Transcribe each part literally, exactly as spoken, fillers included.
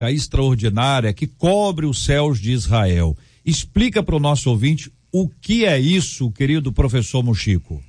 extraordinária que cobre os céus de Israel. Explica para o nosso ouvinte o que é isso, querido professor Muxico.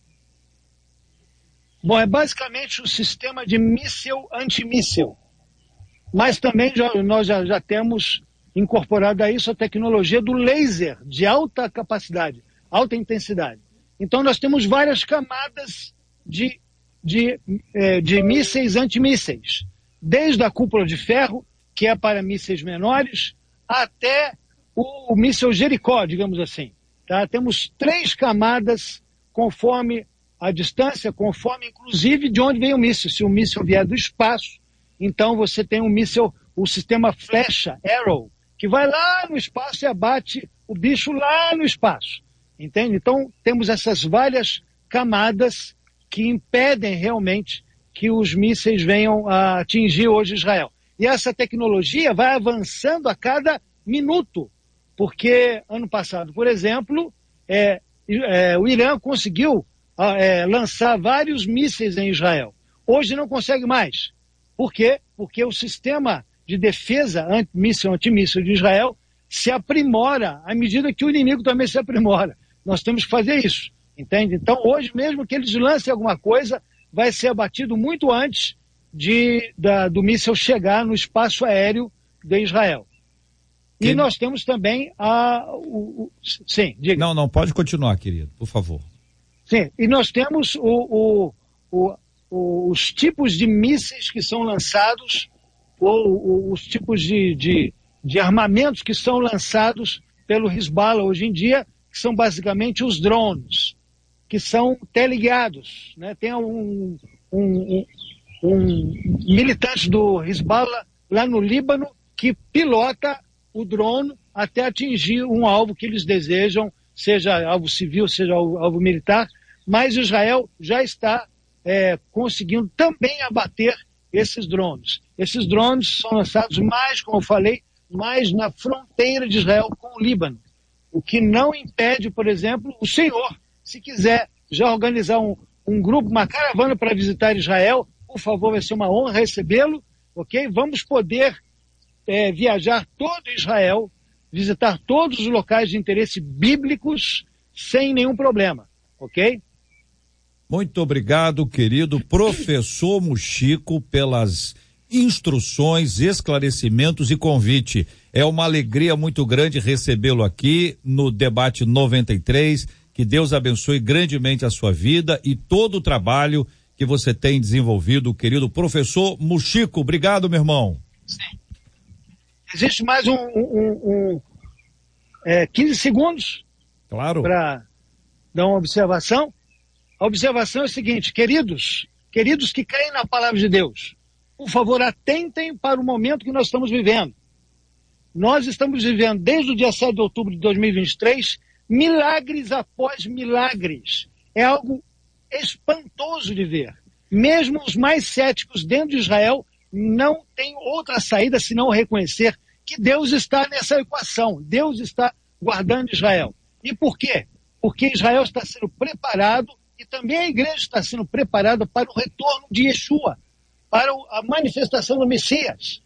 Bom, é basicamente um sistema de míssil antimíssil, mas também já, nós já, já temos incorporado a isso a tecnologia do laser de alta capacidade, alta intensidade. Então nós temos várias camadas de, de, eh, de mísseis antimísseis, desde a cúpula de ferro, que é para mísseis menores, até o, o míssil Jericó, digamos assim. Tá? Temos três camadas conforme a distância, conforme inclusive de onde vem o míssil. Se o míssil vier do espaço, então você tem um míssil, o sistema flecha, Arrow, que vai lá no espaço e abate o bicho lá no espaço. Entende? Então temos essas várias camadas que impedem realmente que os mísseis venham a atingir hoje Israel. E essa tecnologia vai avançando a cada minuto, porque ano passado, por exemplo, é, é, o Irã conseguiu é, lançar vários mísseis em Israel. Hoje não consegue mais. Por quê? Porque o sistema de defesa anti-míssil, antimíssil de Israel se aprimora à medida que o inimigo também se aprimora. Nós temos que fazer isso, entende? Então, hoje mesmo que eles lancem alguma coisa, vai ser abatido muito antes de, da, do míssil chegar no espaço aéreo de Israel. E que... nós temos também a... O, o, sim, diga. Não, não, pode continuar, querido, por favor. Sim, e nós temos o, o, o, o, os tipos de mísseis que são lançados, ou os tipos de, de, de armamentos que são lançados pelo Hezbollah hoje em dia, que são basicamente os drones, que são teleguiados. Né? Tem um, um, um, um militante do Hezbollah lá no Líbano que pilota o drone até atingir um alvo que eles desejam, seja alvo civil, seja alvo militar, mas Israel já está é, conseguindo também abater esses drones. Esses drones são lançados mais, como eu falei, mais na fronteira de Israel com o Líbano, o que não impede, por exemplo, o senhor, se quiser já organizar um, um grupo, uma caravana para visitar Israel, por favor, vai ser uma honra recebê-lo, ok? Vamos poder é, viajar todo Israel, visitar todos os locais de interesse bíblicos sem nenhum problema, ok? Muito obrigado, querido professor Muxico, pelas instruções, esclarecimentos e convite. É uma alegria muito grande recebê-lo aqui no Debate noventa e três. Que Deus abençoe grandemente a sua vida e todo o trabalho que você tem desenvolvido, querido professor Muxico. Obrigado, meu irmão. Sim. Existe mais um, um, um é, quinze segundos, claro, para dar uma observação. A observação é a seguinte: queridos, queridos que creem na palavra de Deus, por favor, atentem para o momento que nós estamos vivendo. Nós estamos vivendo, desde o dia sete de outubro de dois mil e vinte e três, milagres após milagres. É algo espantoso de ver. Mesmo os mais céticos dentro de Israel não têm outra saída senão reconhecer que Deus está nessa equação. Deus está guardando Israel. E por quê? Porque Israel está sendo preparado e também a igreja está sendo preparada para o retorno de Yeshua, para a manifestação do Messias.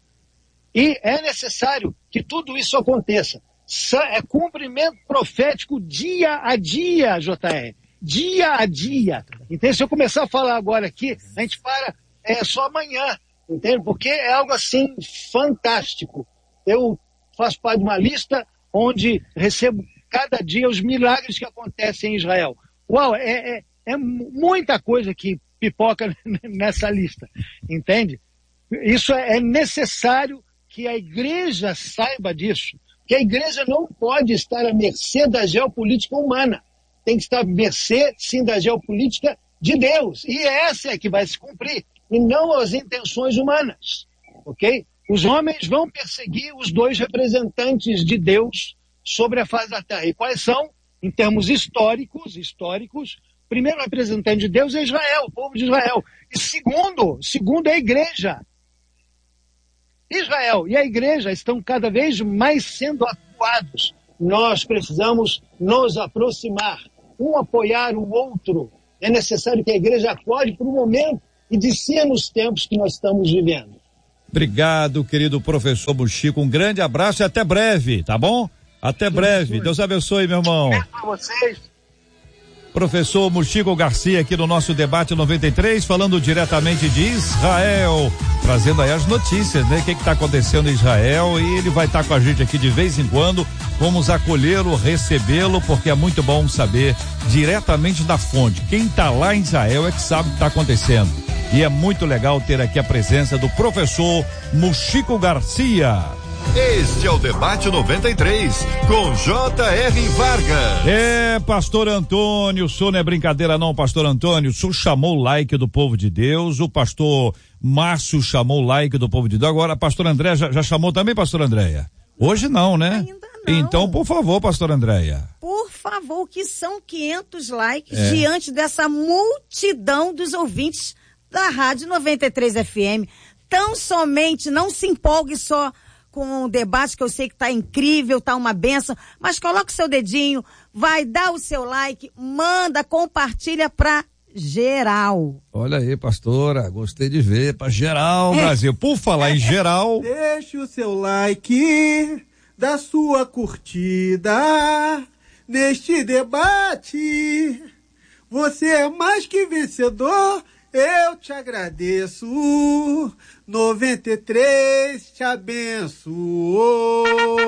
E é necessário que tudo isso aconteça. É cumprimento profético dia a dia, J R. Dia a dia. Entende? Se eu começar a falar agora aqui, a gente para é, só amanhã. Entende? Porque é algo assim fantástico. Eu faço parte de uma lista onde recebo cada dia os milagres que acontecem em Israel. Uau, é, é, é muita coisa que pipoca nessa lista. Entende? Isso é necessário que a igreja saiba disso. Que a igreja não pode estar à mercê da geopolítica humana. Tem que estar à mercê, sim, da geopolítica de Deus. E essa é que vai se cumprir, e não as intenções humanas. Ok? Os homens vão perseguir os dois representantes de Deus sobre a face da terra. E quais são? Em termos históricos, históricos, o primeiro representante de Deus é Israel, o povo de Israel. E segundo, segundo é a igreja. Israel e a igreja estão cada vez mais sendo acuados. Nós precisamos nos aproximar, um apoiar o outro. É necessário que a igreja acorde por um momento e discierna os tempos que nós estamos vivendo. Obrigado, querido professor Muxico, um grande abraço e até breve, tá bom? Até breve, Deus abençoe, meu irmão. É pra vocês. Professor Muxico Garcia aqui no nosso debate noventa e três, falando diretamente de Israel, trazendo aí as notícias, né? O que está acontecendo em Israel, e ele vai estar tá com a gente aqui de vez em quando. Vamos acolhê-lo, recebê-lo, porque é muito bom saber diretamente da fonte. Quem está lá em Israel é que sabe o que está acontecendo. E é muito legal ter aqui a presença do professor Muxico Garcia. Este é o Debate noventa e três, com J R Vargas. É, pastor Antônio, o senhor não é brincadeira não, pastor Antônio, o senhor chamou o like do povo de Deus, o pastor Márcio chamou o like do povo de Deus, agora a pastora Andréia já, já chamou também, pastor Andréia? Hoje não, né? Ainda não. Então, por favor, pastor Andréia. Por favor, que são quinhentos likes É. diante dessa multidão dos ouvintes da Rádio noventa e três F M. Tão somente, não se empolgue só com o debate, que eu sei que tá incrível, tá uma benção, mas coloca o seu dedinho, vai dar o seu like, manda, compartilha pra geral. Olha aí, pastora, gostei de ver, pra geral, é. Brasil. Por falar em geral... Deixe o seu like, da sua curtida, neste debate, você é mais que vencedor, eu te agradeço, noventa e três te abençoou.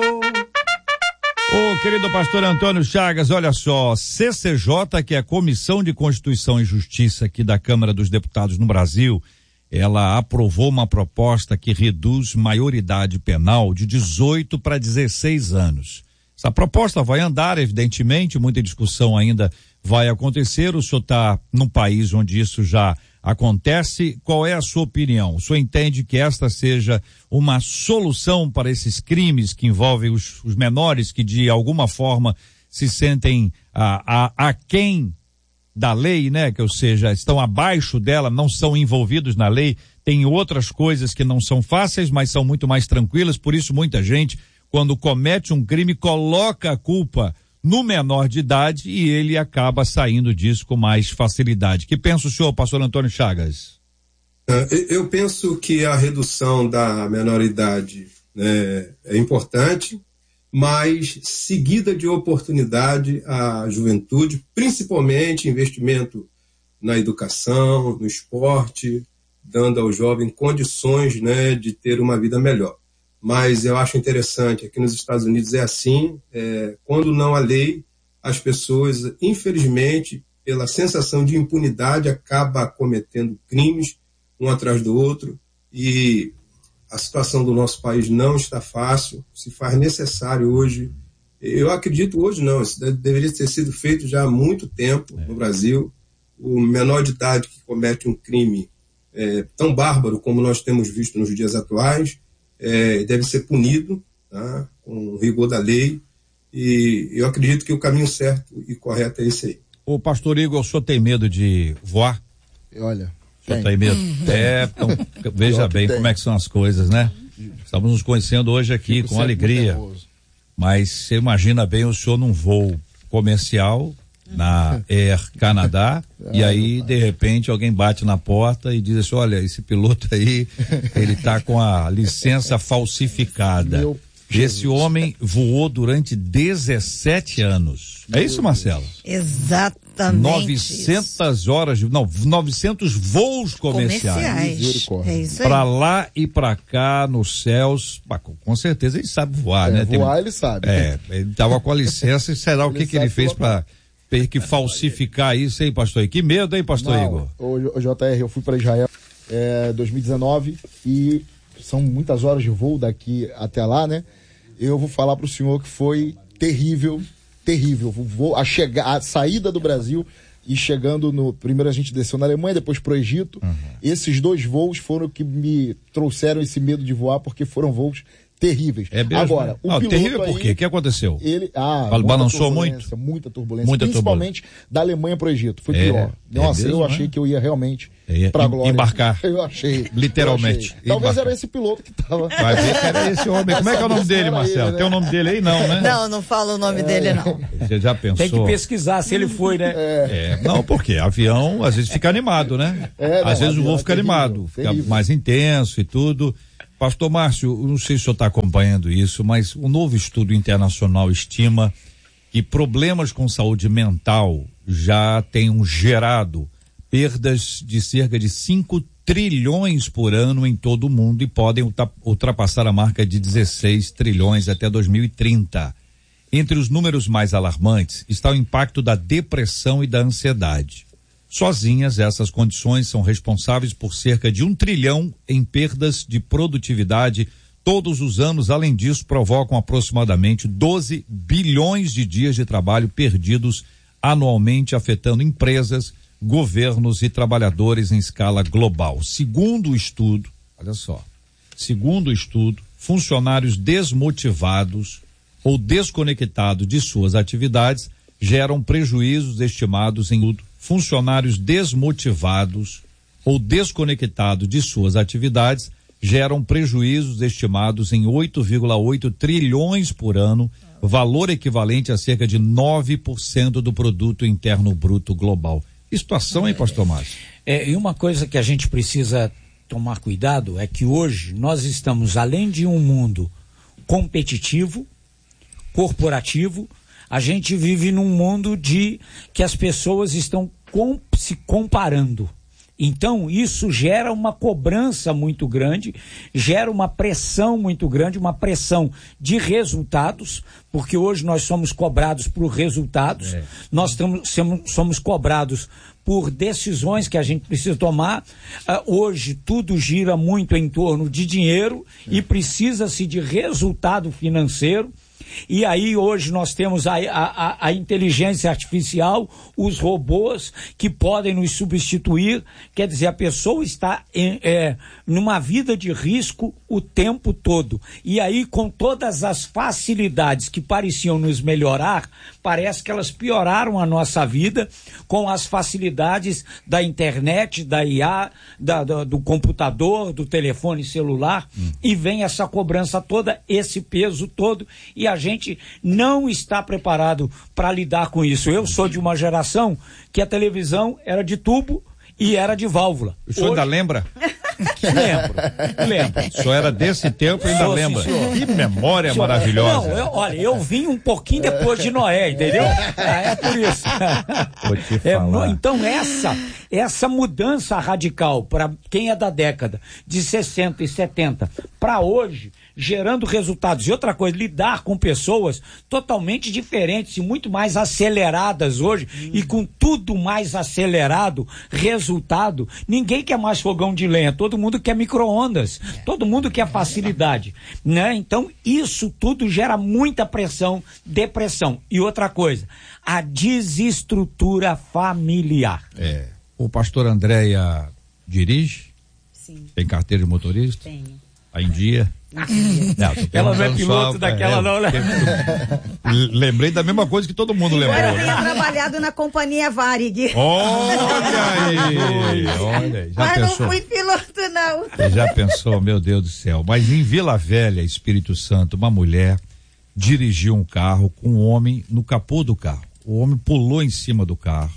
Ô, querido pastor Antônio Chagas, olha só, C C J, que é a Comissão de Constituição e Justiça aqui da Câmara dos Deputados no Brasil, ela aprovou uma proposta que reduz maioridade penal de dezoito para dezesseis anos. Essa proposta vai andar, evidentemente, muita discussão ainda vai acontecer. O senhor está num país onde isso já acontece. Qual é a sua opinião? O senhor entende que esta seja uma solução para esses crimes que envolvem os, os menores que de alguma forma se sentem a, a, aquém da lei, né? Que ou seja, estão abaixo dela, não são envolvidos na lei, tem outras coisas que não são fáceis, mas são muito mais tranquilas, por isso muita gente, quando comete um crime, coloca a culpa no menor de idade e ele acaba saindo disso com mais facilidade. Que pensa o senhor, pastor Antônio Chagas? Eu penso que a redução da menoridade, né, é importante, mas seguida de oportunidade à juventude, principalmente investimento na educação, no esporte, dando ao jovem condições, né, de ter uma vida melhor. Mas eu acho interessante, aqui nos Estados Unidos é assim, é, quando não há lei, as pessoas, infelizmente, pela sensação de impunidade, acabam cometendo crimes um atrás do outro, e a situação do nosso país não está fácil, se faz necessário hoje, eu acredito hoje não, isso deveria ter sido feito já há muito tempo no Brasil, o menor de idade que comete um crime é, tão bárbaro como nós temos visto nos dias atuais, É, deve ser punido, tá, com o rigor da lei, e eu acredito que o caminho certo e correto é esse aí. O pastor Igor, o senhor tem medo de voar? Olha, o senhor tem medo? É, então, veja bem como é que são as coisas, né? Estamos nos conhecendo hoje aqui com alegria, mas você imagina bem o senhor num voo comercial na Air Canadá, e aí de repente alguém bate na porta e diz assim, olha, esse piloto aí, ele tá com a licença falsificada. Meu esse Jesus. Homem voou durante dezessete anos. Meu é isso, Marcelo? Exatamente. novecentas isso. horas, de, não, novecentos voos comerciais. comerciais. É isso aí. Pra lá e pra cá, nos céus, com certeza ele sabe voar, é, né? Voar Tem, ele sabe. É, ele tava com a licença e será o que que ele fez pra ter que falsificar isso, hein, pastor? Que medo, hein, pastor Não, Igor? O, o J R, eu fui para Israel é, dois mil e dezenove e são muitas horas de voo daqui até lá, né? Eu vou falar para o senhor que foi terrível, terrível. O voo, a, chega, a saída do Brasil e chegando no... Primeiro a gente desceu na Alemanha, depois pro Egito. Uhum. Esses dois voos foram que me trouxeram esse medo de voar, porque foram voos terríveis. É mesmo? Agora, o ah, piloto terrível por quê? aí, o que aconteceu? Ele, ah, balançou muito? Muita turbulência, muita principalmente turbulência. Da Alemanha pro Egito, foi é, pior. Nossa, é mesmo, eu achei né? que eu ia realmente é, pra glória. Embarcar. Eu achei. Literalmente. Eu achei. Talvez embarcar. era esse piloto que tava. Vai ver que era esse homem. Como é que é o nome dele, Marcelo? Ele, né? Tem o nome dele aí? Não, né? Não, não fala o nome é. dele, não. Você já pensou? Tem que pesquisar se ele foi, né? É. é não, porque avião às vezes fica animado, né? É, não, às vezes o voo é fica terrível, animado, terrível. fica mais intenso e tudo. Pastor Márcio, não sei se o senhor está acompanhando isso, mas um novo estudo internacional estima que problemas com saúde mental já tenham gerado perdas de cerca de cinco trilhões por ano em todo o mundo e podem ultrapassar a marca de dezesseis trilhões até dois mil e trinta. Entre os números mais alarmantes está o impacto da depressão e da ansiedade. Sozinhas, essas condições são responsáveis por cerca de um trilhão em perdas de produtividade todos os anos. Além disso, provocam aproximadamente doze bilhões de dias de trabalho perdidos anualmente, afetando empresas, governos e trabalhadores em escala global. Segundo o estudo, olha só, segundo o estudo, funcionários desmotivados ou desconectados de suas atividades geram prejuízos estimados em funcionários desmotivados ou desconectados de suas atividades geram prejuízos estimados em oito vírgula oito trilhões por ano, valor equivalente a cerca de nove por cento do produto interno bruto global. Que situação, hein, pastor Márcio? É, e uma coisa que a gente precisa tomar cuidado é que hoje nós estamos, além de um mundo competitivo, corporativo, a gente vive num mundo de que as pessoas estão com, se comparando. Então, isso gera uma cobrança muito grande, gera uma pressão muito grande, uma pressão de resultados, porque hoje nós somos cobrados por resultados, é. nós tamo, somos, somos cobrados por decisões que a gente precisa tomar. Uh, hoje tudo gira muito em torno de dinheiro é. e precisa-se de resultado financeiro. E aí hoje nós temos a, a, a inteligência artificial, os robôs que podem nos substituir. Quer dizer, a pessoa está em, é, numa vida de risco o tempo todo. E aí, com todas as facilidades que pareciam nos melhorar, parece que elas pioraram a nossa vida com as facilidades da internet, da I A, da, da, do computador, do telefone celular, hum. e vem essa cobrança toda, esse peso todo, e a gente não está preparado para lidar com isso. Eu sou de uma geração que a televisão era de tubo e era de válvula. O senhor Hoje... ainda lembra? Lembro, lembro. O senhor era desse tempo e ainda Sou, lembra? Senhor. Que memória senhor, maravilhosa. Não, eu, olha, eu vim um pouquinho depois de Noé, entendeu? É, é por isso. Vou te falar. É, então essa, essa mudança radical para quem é da década de sessenta e setenta para hoje, gerando resultados. E outra coisa, lidar com pessoas totalmente diferentes e muito mais aceleradas hoje, hum. e com tudo mais acelerado, resultado, ninguém quer mais fogão de lenha, todo mundo quer micro-ondas, é. todo mundo quer facilidade, né? Então, isso tudo gera muita pressão, depressão. E outra coisa, a desestrutura familiar. É. O pastor Andréia dirige? Sim. Tem carteira de motorista? Tenho. Tá em dia? Não, ela não é piloto só, daquela é, não, né? Lembrei da mesma coisa que todo mundo lembrou. Agora eu tenho trabalhado na companhia Varig. Olha aí! Olha, já Mas pensou? não fui piloto, não. Você já pensou, meu Deus do céu. Mas em Vila Velha, Espírito Santo, uma mulher dirigiu um carro com um homem no capô do carro. O homem pulou em cima do carro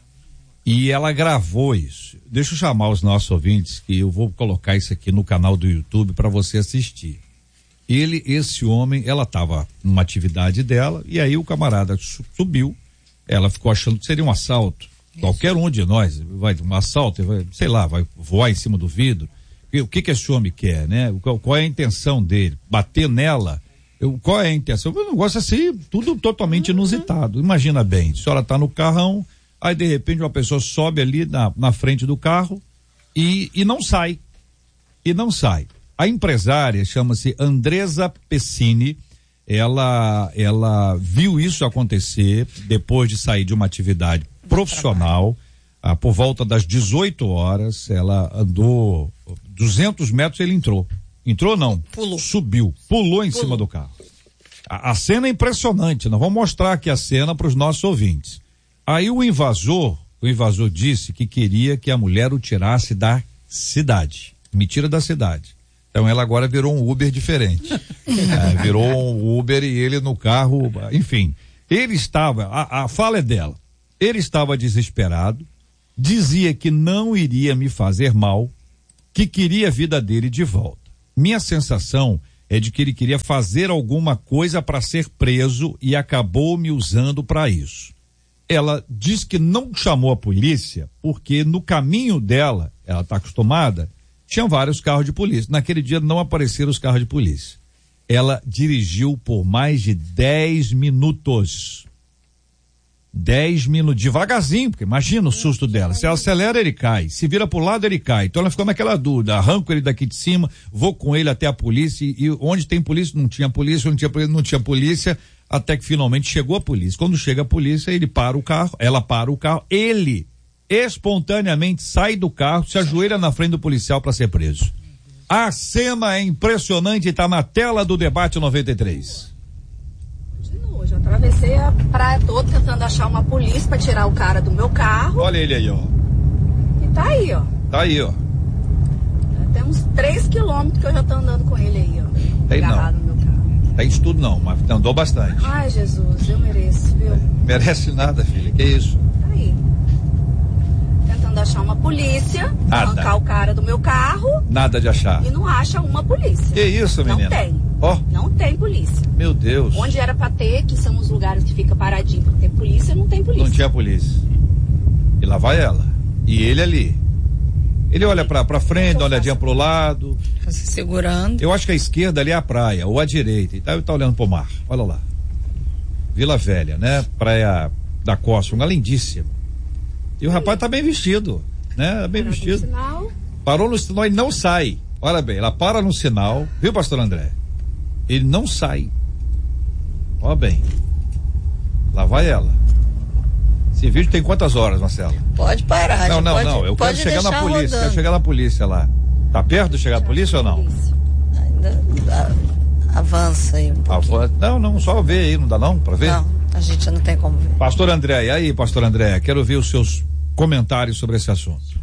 e ela gravou isso. Deixa eu chamar os nossos ouvintes, que eu vou colocar isso aqui no canal do YouTube para você assistir. Ele, esse homem, ela estava numa atividade dela e aí o camarada subiu, ela ficou achando que seria um assalto. Isso. Qualquer um de nós vai um assalto, vai, sei lá, vai voar em cima do vidro. O que que esse homem quer, né? Qual, qual é a intenção dele? Bater nela? Eu, qual é a intenção? Um negócio assim, tudo totalmente inusitado. Imagina bem, a senhora está no carrão, aí de repente uma pessoa sobe ali na, na frente do carro e, e não sai. E não sai. A empresária chama-se Andresa Pessini, ela, ela viu isso acontecer depois de sair de uma atividade profissional, ah, por volta das dezoito horas, ela andou duzentos metros, ele entrou. Entrou não, pulou. Subiu, pulou em pulou. cima do carro. A, a cena é impressionante, nós vamos mostrar aqui a cena para os nossos ouvintes. Aí o invasor, o invasor disse que queria que a mulher o tirasse da cidade, me tira da cidade. Então ela agora virou um Uber diferente, é, virou um Uber e ele no carro, enfim, ele estava, a, a fala é dela, ele estava desesperado, dizia que não iria me fazer mal, que queria a vida dele de volta. Minha sensação é de que ele queria fazer alguma coisa para ser preso e acabou me usando para isso. Ela diz que não chamou a polícia porque no caminho dela, ela está acostumada, tinha vários carros de polícia. Naquele dia não apareceram os carros de polícia. Ela dirigiu por mais de dez minutos. dez minutos, devagarzinho, porque imagina o susto dela. Se ela acelera, ele cai. Se vira pro lado, ele cai. Então ela ficou naquela dúvida. Arranco ele daqui de cima, vou com ele até a polícia. E onde tem polícia, não tinha polícia, onde tinha polícia, não tinha polícia. Até que finalmente chegou a polícia. Quando chega a polícia, ele para o carro, ela para o carro, ele espontaneamente sai do carro, se ajoelha na frente do policial para ser preso. A cena é impressionante e está na tela do Debate noventa e três. Continuo, já atravessei a praia toda tentando achar uma polícia para tirar o cara do meu carro. Olha ele aí, ó. E tá aí, ó. Tá aí, ó. Tem uns três quilômetros que eu já tô andando com ele aí, ó. Tem agarrado não. no meu carro. Tem isso tudo não, mas andou bastante. Ai, Jesus, eu mereço, viu? Merece nada, filha, que isso? Tá aí. Tentando achar uma polícia, Nada. arrancar o cara do meu carro. Nada de achar. E não acha uma polícia. Que isso, menina? Não tem. Ó. Não tem polícia. Meu Deus. Onde era pra ter, que são os lugares que fica paradinho pra ter polícia, não tem polícia. Não tinha polícia. E lá vai ela. E ele ali. Ele olha pra, pra frente, dá uma olhadinha pro lado. Se segurando. Eu acho que a esquerda ali é a praia, ou a direita. E tá, tá olhando pro mar. Olha lá. Vila Velha, né? Praia da Costa, um lugar lindíssimo. E o rapaz tá bem vestido, né? Tá bem Parou vestido. no sinal. Parou no sinal e não sai. Olha bem, ela para no sinal, viu, pastor André? Ele não sai. Olha bem. Lá vai ela. Esse vídeo tem quantas horas, Marcelo? Pode parar. Não, não, pode, não. Eu quero pode chegar na deixar polícia. rodando. Quero chegar na polícia lá. Tá perto de chegar a polícia ou não? Ainda dá- avança aí um pouco. Ah, não, não, só ver aí, não dá não? Pra ver? Não, a gente não tem como ver. Pastor André, e aí, pastor André, quero ver os seus comentários sobre esse assunto.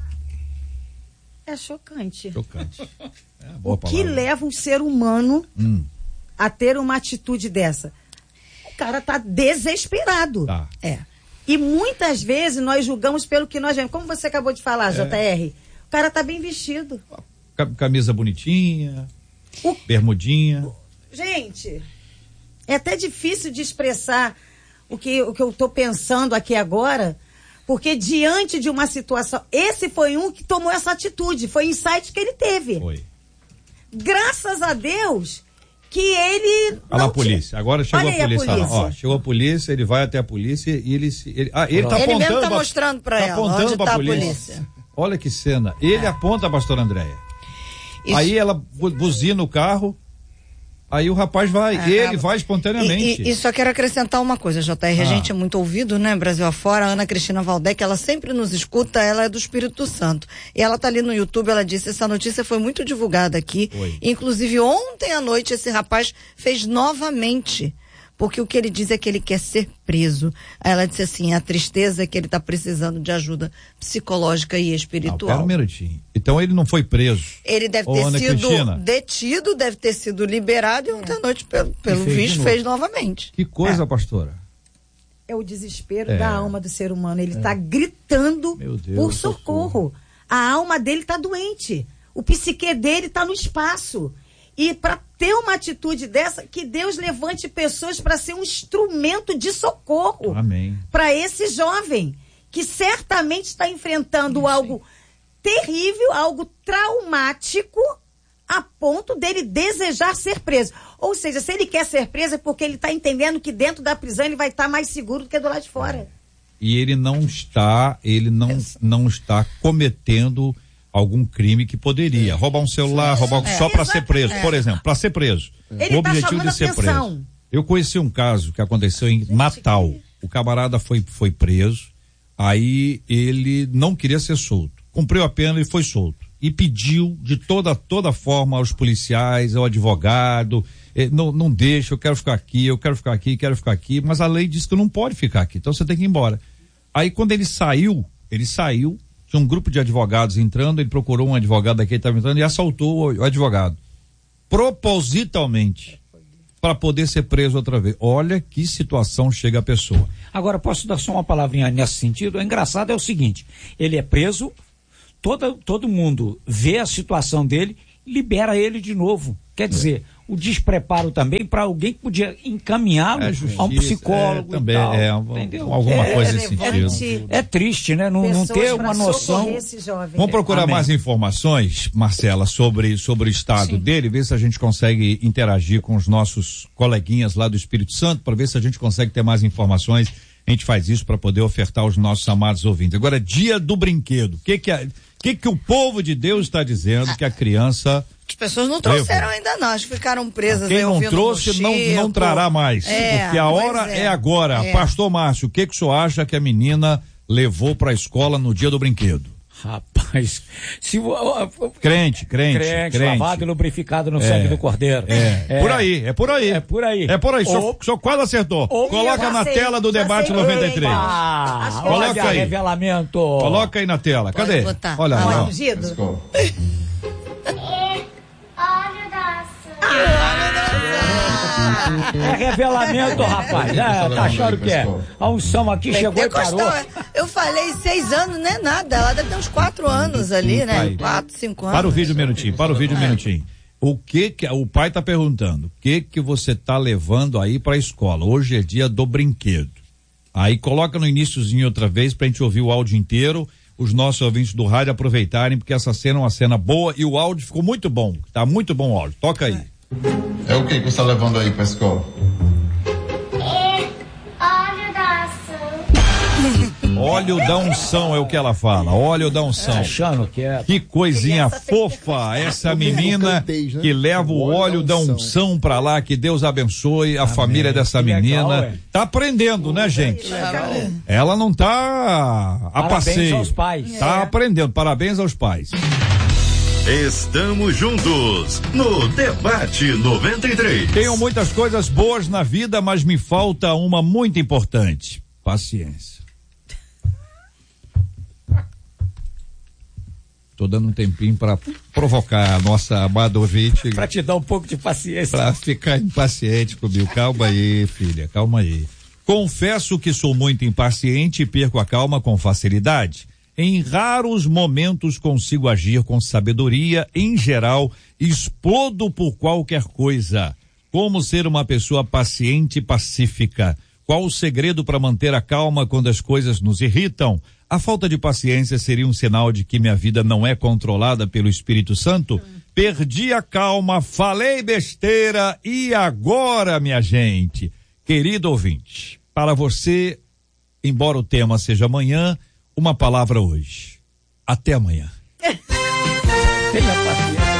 É chocante. Chocante. É uma boa O que palavra. leva um ser humano Hum, a ter uma atitude dessa? O cara tá desesperado. tá. É. E muitas vezes nós julgamos pelo que nós vemos. Como você acabou de falar, J R, o cara tá bem vestido. Ca- Camisa bonitinha, O- bermudinha. Gente, é até difícil de expressar o que, o que eu tô pensando aqui agora, porque diante de uma situação, esse foi um que tomou essa atitude, foi o insight que ele teve. Foi. Graças a Deus que ele Olha lá não a polícia. Agora chegou Olha a aí a polícia. lá. polícia. Ó, chegou a polícia, ele vai até a polícia e ele se. Ele, ah, ele tá Ele apontando. mesmo tá pra- mostrando pra tá ela apontando onde pra tá a polícia. polícia. Olha que cena. Ele aponta a pastora Andréia. Isso- Aí ela bu- buzina o carro. Aí o rapaz vai. Ah, ele ah, vai espontaneamente. E, e, e só quero acrescentar uma coisa, J R, a Ah. gente é muito ouvido, né, Brasil afora, a Ana Cristina Valdec, ela sempre nos escuta, ela é do Espírito Santo. E ela tá ali no YouTube, ela disse, essa notícia foi muito divulgada aqui. Foi. Inclusive, ontem à noite, esse rapaz fez novamente, porque o que ele diz é que ele quer ser preso. Aí ela disse assim, a tristeza é que ele tá precisando de ajuda psicológica e Não, espiritual. pera um minutinho. Então ele não foi preso. Ele deve Ô, ter Ana sido Cristina. detido, deve ter sido liberado e ontem à noite, pelo, pelo fez de visto, novo. fez novamente. Que coisa, pastora. é o desespero É. da alma do ser humano. Ele está gritando Meu Deus, por socorro. A alma dele está doente. O psique dele está no espaço. E para ter uma atitude dessa, que Deus levante pessoas para ser um instrumento de socorro Amém. para esse jovem que certamente está enfrentando algo terrível, algo traumático, a ponto dele desejar ser preso. Ou seja, se ele quer ser preso é porque ele está entendendo que dentro da prisão ele vai estar mais seguro do que do lado de fora. E ele não está, ele não, não está cometendo algum crime que poderia. Roubar um celular, roubar É. só para ser preso, Exatamente. por exemplo, para ser preso. Ele o tá objetivo chamando de ser atenção. preso. Eu conheci um caso que aconteceu em Natal. O camarada foi, foi preso, aí ele não queria ser solto. Cumpriu a pena e foi solto. E pediu de toda, toda forma aos policiais, ao advogado, eh, não, não deixa, eu quero ficar aqui, eu quero ficar aqui, quero ficar aqui, mas a lei diz que não pode ficar aqui, então você tem que ir embora. Aí quando ele saiu, ele saiu, tinha um grupo de advogados entrando, ele procurou um advogado daqui, ele estava entrando e assaltou o, o advogado. Propositalmente, para poder ser preso outra vez. Olha que situação chega a pessoa. Agora, posso dar só uma palavrinha nesse sentido? O engraçado é o seguinte, ele é preso, todo, todo mundo vê a situação dele libera ele de novo. Quer dizer, o despreparo também para alguém que podia encaminhá-lo É, a um psicólogo é, também, e tal, é, entendeu? alguma É coisa nesse relevante. sentido. É triste, né? Não, não ter uma noção. Vamos procurar Amém. mais informações, Marcela, sobre, sobre o estado Sim. dele, ver se a gente consegue interagir com os nossos coleguinhas lá do Espírito Santo, para ver se a gente consegue ter mais informações. A gente faz isso para poder ofertar aos nossos amados ouvintes. Agora, dia do brinquedo. O que que, a, que que o povo de Deus está dizendo que a criança... As pessoas não trouxeram ainda não, acho que ficaram presas Quem aí não ouvindo trouxe não, Chico. não trará mais, É, porque a hora pois é, é. agora. É. Pastor Márcio, o que que o senhor acha que a menina levou para a escola no dia do brinquedo? Rapaz, se o- Crente, crente, crente, crente. lavado e lubrificado no É, sangue do Cordeiro. É, por aí, é por aí. É por aí. É por aí, o senhor, Ou- o senhor quase acertou. ou- Coloca Já na sei, tela do já debate sei noventa e quem. três. Ah, Coloca olha aí. revelamento. Coloca aí na tela. Pode Cadê? botar. Olha Ah, lá. lá, ó. Ungido. É revelamento, rapaz. É, tá achando que é? A unção aqui chegou e parou. Pentecostal, é. Eu falei seis anos, não é nada. Ela deve ter uns quatro anos ali, né? Vai. Quatro, cinco anos. Para o vídeo um minutinho, para o vídeo um minutinho. O que que o pai tá perguntando? O que que você tá levando aí para a escola? Hoje é dia do brinquedo. Aí coloca no iniciozinho outra vez pra gente ouvir o áudio inteiro, os nossos ouvintes do rádio aproveitarem, porque essa cena é uma cena boa e o áudio ficou muito bom. Tá muito bom o áudio. Toca aí. É o que que você está levando aí para a escola? Óleo da ação. Óleo da unção é o que ela fala. Óleo da unção. Achando que é. Que coisinha fofa essa menina que leva o óleo da unção pra lá. Que Deus abençoe a família dessa Que legal, menina. ué. Tá aprendendo, né, gente? Ela não tá a Parabéns passeio. aos pais. Tá É. aprendendo. Parabéns aos pais. Estamos juntos no Debate noventa e três. Tenho muitas coisas boas na vida, mas me falta uma muito importante: paciência. Tô dando um tempinho para provocar a nossa amada ouvinte. Pra te dar um pouco de paciência. Pra ficar impaciente comigo. Calma aí, filha, calma aí. Confesso que sou muito impaciente e perco a calma com facilidade. Em raros momentos consigo agir com sabedoria. Em geral, explodo por qualquer coisa. Como ser uma pessoa paciente e pacífica? Qual o segredo para manter a calma quando as coisas nos irritam? A falta de paciência seria um sinal de que minha vida não é controlada pelo Espírito Santo? Perdi a calma, falei besteira e agora, minha gente? Querido ouvinte, para você, embora o tema seja amanhã, uma palavra hoje. Até amanhã. Tenha paciência.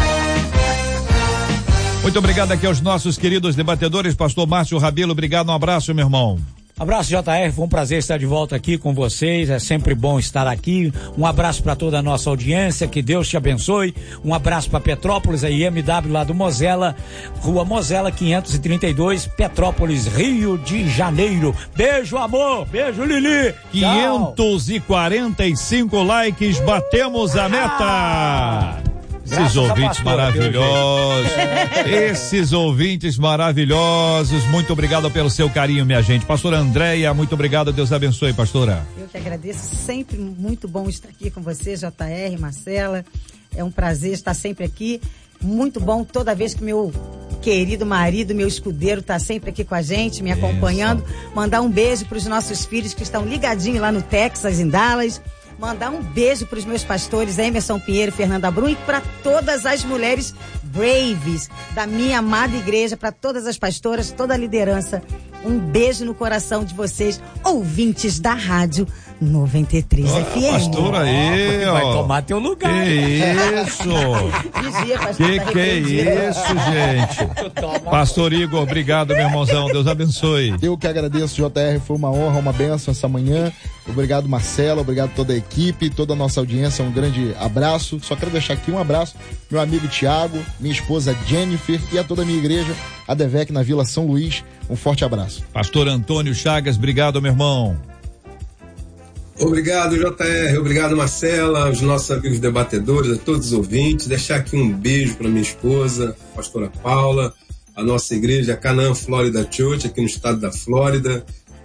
Muito obrigado aqui aos nossos queridos debatedores, pastor Márcio Rabelo, obrigado, um abraço, meu irmão. Abraço, J R, foi um prazer estar de volta aqui com vocês, é sempre bom estar aqui. Um abraço para toda a nossa audiência, que Deus te abençoe. Um abraço para Petrópolis, a I M W lá do Mosela, Rua Mosela quinhentos e trinta e dois, Petrópolis, Rio de Janeiro. Beijo, amor, beijo, Lili. Tchau. quinhentos e quarenta e cinco likes, batemos a meta. Esses Graças a ouvintes pastor, maravilhosos, esses ouvintes maravilhosos, muito obrigado pelo seu carinho, minha gente. Pastora Andréia, muito obrigado, Deus abençoe, pastora. Eu que agradeço, sempre muito bom estar aqui com você, J R, Marcela, é um prazer estar sempre aqui, muito bom toda vez que meu querido marido, meu escudeiro está sempre aqui com a gente, me acompanhando, mandar um beijo para os nossos filhos que estão ligadinhos lá no Texas, em Dallas. Mandar um beijo para os meus pastores Emerson Pinheiro e Fernanda Brum e para todas as mulheres braves da minha amada igreja, para todas as pastoras, toda a liderança. Um beijo no coração de vocês, ouvintes da Rádio noventa e três F M. Pastor aí, ó. Vai tomar teu lugar. Que isso? Vigia, pastor, Que tá que é repreendido. isso, gente? Pastor Igor, obrigado, meu irmãozão, Deus abençoe. Eu que agradeço, J R, foi uma honra, uma bênção essa manhã. Obrigado, Marcela, obrigado toda a equipe, toda a nossa audiência, um grande abraço. Só quero deixar aqui um abraço, meu amigo Tiago, minha esposa Jennifer e a toda a minha igreja, a Devec na Vila São Luís. Um forte abraço. Pastor Antônio Chagas, obrigado, meu irmão. Obrigado, J R, obrigado, Marcela, aos nossos amigos debatedores, a todos os ouvintes. Deixar aqui um beijo para minha esposa, a pastora Paula, a nossa igreja Canaã Florida Church, aqui no estado da Flórida.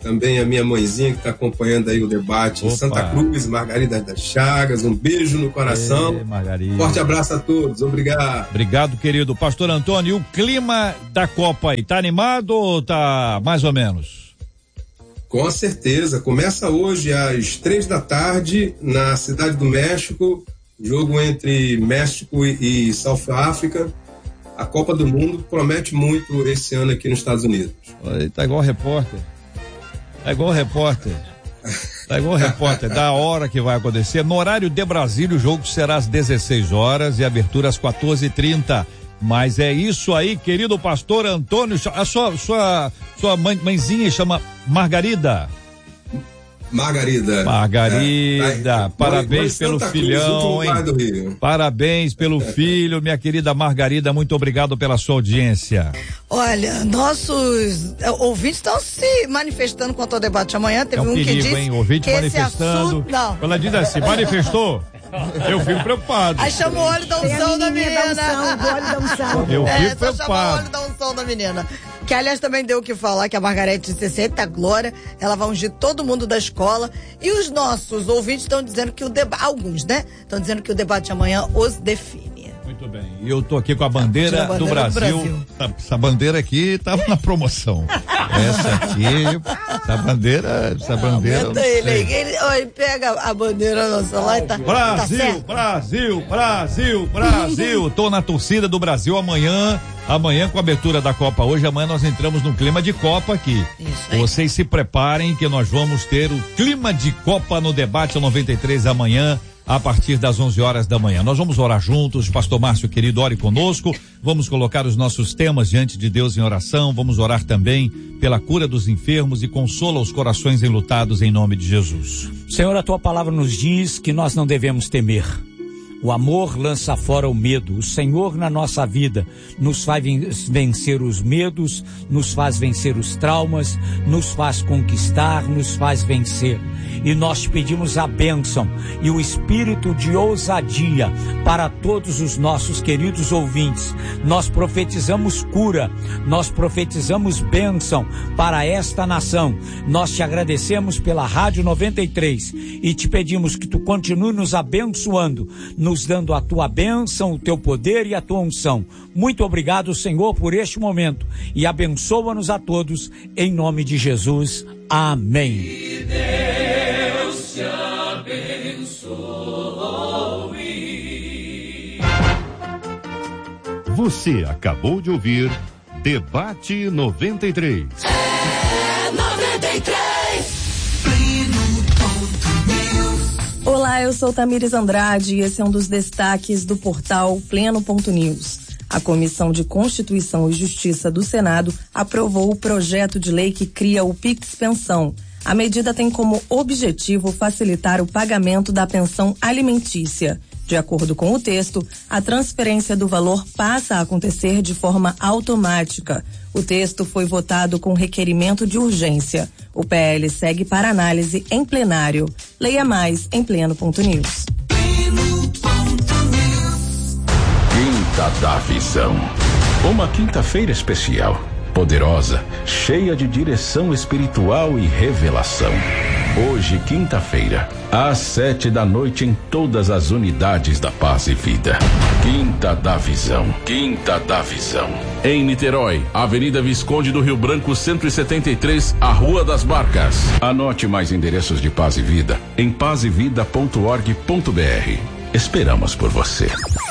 também a minha mãezinha que está acompanhando aí o debate Opa. em Santa Cruz, Margarida das Chagas, um beijo no coração. Ei, Margarida. Forte abraço a todos, obrigado. Obrigado, querido. Pastor Antônio, e o clima da Copa aí, tá animado ou tá mais ou menos? Com certeza, começa hoje às três da tarde na Cidade do México, jogo entre México e, e South África. A Copa do Mundo promete muito esse ano aqui nos Estados Unidos. Olha, tá igual repórter. Tá igual repórter. Tá igual repórter. Da hora que vai acontecer. No horário de Brasília, o jogo será às dezesseis horas e a abertura às quatorze e trinta. Mas é isso aí, querido pastor Antônio. A sua, sua, sua mãe, mãezinha chama Margarida. Margarida. Margarida, é, é, parabéns pelo Cruz, filhão, hein? Do Rio. Parabéns pelo filho, minha querida Margarida, muito obrigado pela sua audiência. Olha, nossos ouvintes estão se manifestando quanto ao debate amanhã. Teve é um, um perigo, que disse hein? Ouvinte que manifestando. Assunto, não. Ela diz assim, manifestou? Eu fico preocupado. Aí chama o óleo da unção da menina. Da unção, do óleo da unção. Eu é, fico só chama o preocupado. óleo da unção da menina. Que aliás também deu o que falar, que a Margarete disse, eita glória, ela vai ungir todo mundo da escola. E os nossos ouvintes estão dizendo que o debate, alguns, né? Estão dizendo que o debate amanhã os define. Muito bem. E eu tô aqui com a bandeira, a bandeira do, Brasil. do Brasil. Essa bandeira aqui tava na promoção. Essa aqui, essa bandeira, essa bandeira. Aumenta ele aí. Ele, ó, ele pega a bandeira nossa lá e tá. Brasil, tá Brasil, Brasil, Brasil. Tô na torcida do Brasil amanhã. Amanhã com a abertura da Copa hoje, amanhã nós entramos no clima de Copa aqui. Isso, vocês se preparem que nós vamos ter o clima de Copa no debate noventa e três amanhã, a partir das onze horas da manhã. Nós vamos orar juntos, pastor Márcio querido, ore conosco, vamos colocar os nossos temas diante de Deus em oração, vamos orar também pela cura dos enfermos e consola os corações enlutados em nome de Jesus. Senhor, a tua palavra nos diz que nós não devemos temer. O amor lança fora o medo. O Senhor na nossa vida nos faz vencer os medos, nos faz vencer os traumas, nos faz conquistar, nos faz vencer. E nós te pedimos a bênção e o espírito de ousadia para todos os nossos queridos ouvintes. Nós profetizamos cura, nós profetizamos bênção para esta nação. Nós te agradecemos pela Rádio noventa e três e te pedimos que tu continue nos abençoando, nos dando a tua bênção, o teu poder e a tua unção. Muito obrigado, Senhor, por este momento e abençoa-nos a todos em nome de Jesus. Amém. Que Deus te abençoe. Você acabou de ouvir Debate noventa e três. É noventa e três. Olá, eu sou Tamires Andrade e esse é um dos destaques do portal Pleno ponto news. A Comissão de Constituição e Justiça do Senado aprovou o projeto de lei que cria o Pix Pensão. A medida tem como objetivo facilitar o pagamento da pensão alimentícia. De acordo com o texto, a transferência do valor passa a acontecer de forma automática. O texto foi votado com requerimento de urgência. O P L segue para análise em plenário. Leia mais em pleno ponto news. Quinta da Visão. Uma quinta-feira especial, poderosa, cheia de direção espiritual e revelação. Hoje, quinta-feira, às sete da noite em todas as unidades da Paz e Vida. Quinta da Visão. Quinta da Visão. Em Niterói, Avenida Visconde do Rio Branco, cento e setenta e três, a Rua das Barcas. Anote mais endereços de Paz e Vida em paz e vida ponto org ponto br. Esperamos por você.